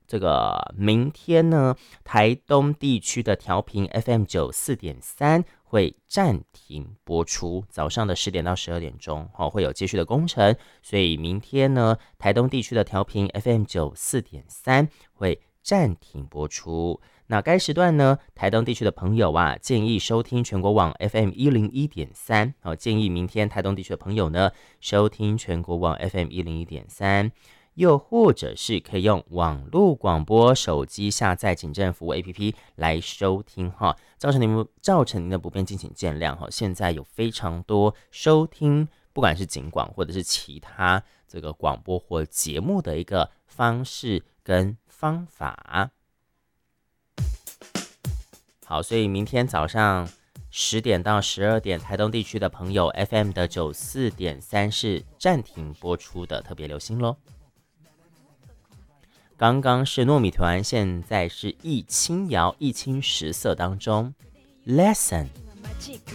这个明天呢，台东地区的调频 FM94.3会暂停播出，早上的10点到12点钟，会有接续的工程，所以明天呢，台东地区的调频 FM94.3会暂停播出。那该时段呢，台东地区的朋友啊，建议收听全国网 FM101.3，建议明天台东地区的朋友呢，收听全国网 FM101.3。又或者是可以用网络广播手机下载警政服务 APP 来收听哈，造成您的不便，敬请见谅哈。现在有非常多收听，不管是警广或者是其他这个广播或节目的一个方式跟方法。好，所以明天早上10点到12点，台东地区的朋友 FM 的94.3是暂停播出的，特别留心咯。刚刚是糯米团，现在是易轻摇，易轻食色当中 Lesson